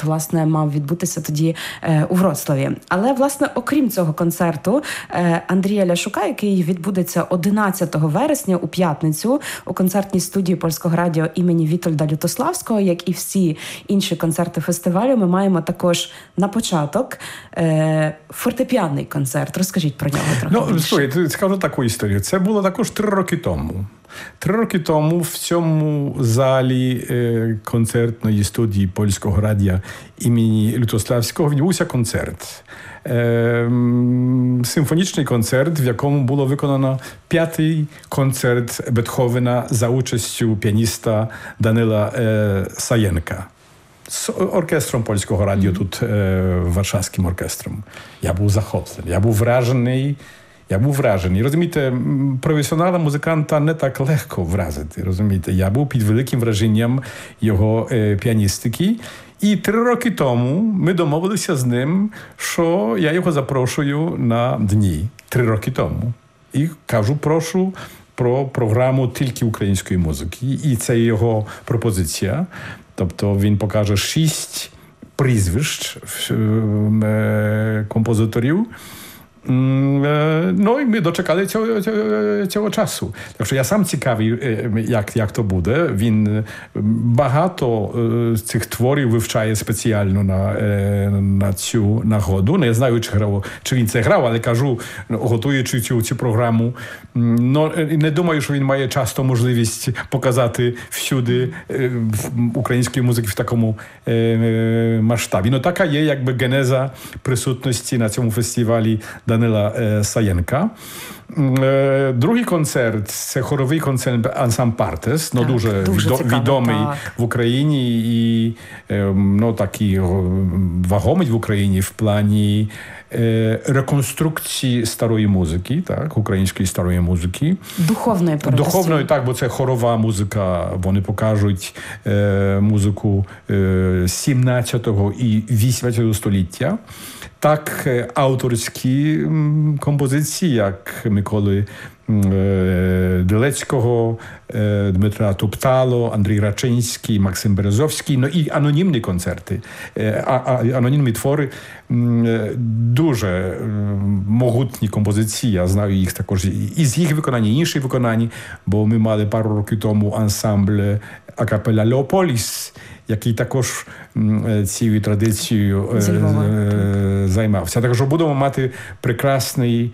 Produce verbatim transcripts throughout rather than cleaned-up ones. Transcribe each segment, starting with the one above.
власне, мав відбутися тоді у Вроцлаві. Але, власне, окрім цього концерту, Андрія Ляшука, який відбудеться одинадцятого вересня у п'ятницю у концертній студії Польського радіо імені Вітольда Лютославського, як і всі інші концерти фестивалю, ми маємо також на початок фортепіанний концерт. Розкажіть про нього трохи Ну, більше. слухай, скажу таку історію. Це було також три роки тому. Три роки тому в цьому залі е, концертної студії Польського радіо імені Лютославського відбувся концерт. Е, симфонічний концерт, в якому було виконано п'ятий концерт Бетховена за участю піаніста Данила е, Саєнка. З оркестром Польського радіо, mm. тут е, Варшавським оркестром. Я був захоплений, я був вражений. Я був вражений. Розумієте, професіонала музиканта не так легко вразити, розумієте. Я був під великим враженням його е, піаністики. І три роки тому ми домовилися з ним, що я його запрошую на дні. Три роки тому. І кажу, прошу про програму тільки української музики. І це його пропозиція. Тобто він покаже шість прізвищ е, композиторів. No i my doczekali цього, цього, цього часу. Так що я сам цікавий, як, як то буде. Він багато цих творів вивчає спеціально на, на цю нагоду. Не знаю, чи, грав, чи він це грав, але кажу, готуючи цю, цю програму, ну, не думаю, що він має часто можливість показати всюди української музики в такому масштабі. Ну, така є якби генеза присутності на цьому фестивалі Данила е, Саєнка. Е, другий концерт – це хоровий концерт «Ансамбль Партес», ну, дуже, дуже відо, цікаво, відомий так. в Україні і е, ну, такий вагомий в Україні в плані е, реконструкції старої музики, так, української старої музики. Духовної передусім. Духовної, так, бо це хорова музика. Вони покажуть е, музику е, сімнадцятого і вісімнадцятого століття. Так, авторські композиції, як Миколи Дилецького, Дмитра Туптало, Андрій Рачинський, Максим Березовський, ну і анонімні концерти, анонімні твори, дуже могутні композиції, я знаю їх також і з їх виконання, і інші виконання, бо ми мали пару років тому ансамбль акапелла «Леополіс», який також цією традицією е, займався. Так що будемо мати прекрасний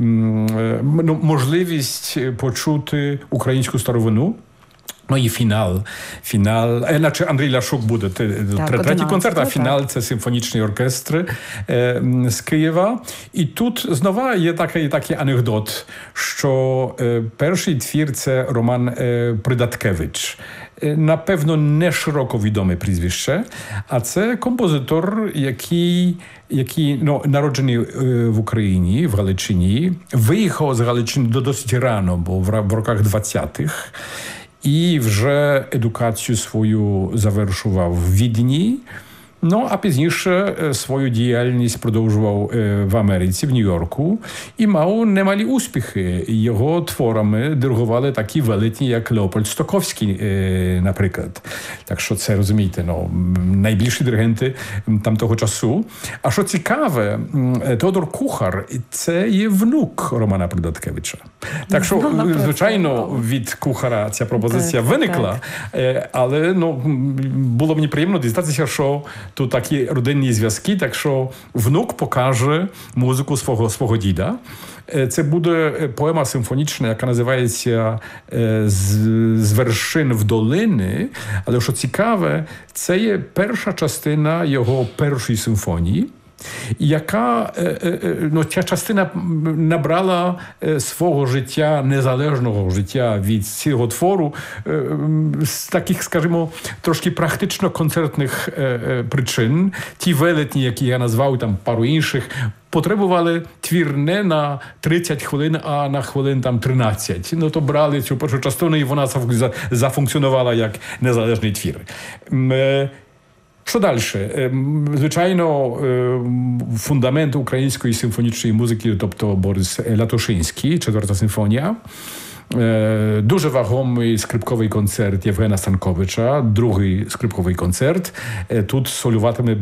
ну, можливість почути українську старовину. Ну і фінал. Фінал. Значить, Андрій Ляшук буде так, третій концерт, а фінал так. Це симфонічний оркестр е, з Києва. І тут знову є такий, такий анекдот, що е, перший твір – це Роман е, Придаткевич. Напевно, не широко відоме прізвище, а це композитор, який, який ну, народжений в Україні, в Галичині, виїхав з Галичини досить рано, бо в роках двадцятих, і вже едукацію свою завершував в Відні. Ну, а пізніше свою діяльність продовжував в Америці, в Нью-Йорку, і мав немалі успіхи. Його творами диригували такі великі, як Леопольд Стоковський, наприклад. Так що це, розумієте, ну, найбільші диригенти там того часу. А що цікаве, Теодор Кухар – це є внук Романа Придаткевича. Так що, звичайно, від Кухара ця пропозиція виникла, але ну, було мені приємно дізнатися, що тут такі родинні зв'язки, так що внук покаже музику свого, свого діда. Це буде поема симфонічна, яка називається «З, з вершин в долини», але що цікаве, це є перша частина його першої симфонії, яка, ну, ця частина набрала свого життя, незалежного життя від цього твору, з таких, скажімо, трошки практично-концертних причин. Ті велетні, які я назвав, там пару інших, потребували твір не на тридцять хвилин, а на хвилин там тринадцять. Ну, то брали цю першу частину, і вона зафункціонувала як незалежний твір. Що далі? Звичайно, фундамент української симфонічної музики, тобто Борис Лятошинський, четверта симфонія. Дуже вагомий скрипковий концерт Євгена Станковича, другий скрипковий концерт. Тут солюватиме